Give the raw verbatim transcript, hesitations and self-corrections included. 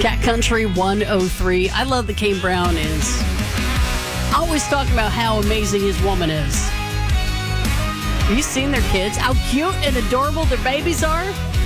Cat Country one oh three. I love that Kane Brown is always talking about how amazing his woman is. Have you seen their kids? How cute and adorable their babies are?